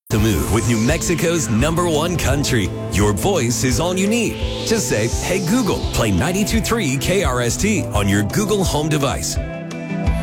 The move with New Mexico's #1 country. Your voice is all you need. Just say, hey Google, play 92.3 KRST on your Google Home device.